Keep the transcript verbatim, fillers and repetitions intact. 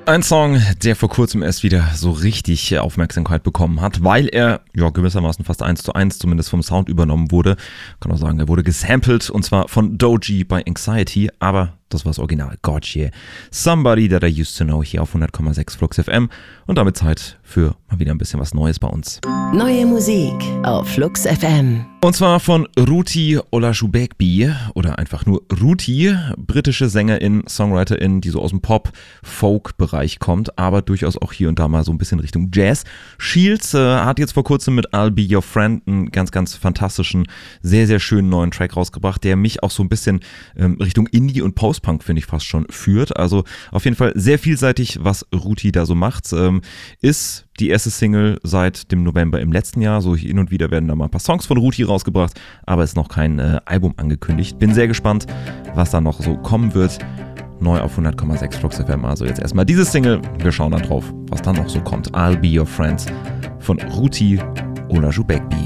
Ein Song, der vor kurzem erst wieder so richtig Aufmerksamkeit bekommen hat, weil er ja gewissermaßen fast eins zu eins zumindest vom Sound übernommen wurde. Kann auch sagen, er wurde gesampelt und zwar von Doji bei Anxiety, aber das war das Original. Gotye. Somebody That I Used To Know hier auf hundert Komma sechs Flux F M und damit Zeit für mal wieder ein bisschen was Neues bei uns. Neue Musik auf Flux F M. Und zwar von Ruti Olajubekbi oder einfach nur Ruti, britische Sängerin, Songwriterin, die so aus dem Pop-Folk-Bereich kommt, aber durchaus auch hier und da mal so ein bisschen Richtung Jazz. Shields äh, hat jetzt vor kurzem mit I'll Be Your Friend einen ganz, ganz fantastischen, sehr, sehr schönen neuen Track rausgebracht, der mich auch so ein bisschen ähm, Richtung Indie und Post-Punk, finde ich, fast schon führt. Also auf jeden Fall sehr vielseitig, was Ruti da so macht. Ähm, ist die erste Single seit dem November im letzten Jahr. So hin und wieder werden da mal ein paar Songs von Ruti rausgebracht, aber ist noch kein äh, Album angekündigt. Bin sehr gespannt, was da noch so kommen wird. Neu auf hundert Komma sechs Flux F M. Also jetzt erstmal diese Single. Wir schauen dann drauf, was dann noch so kommt. I'll Be Your Friend von Ruti Olajubekbi.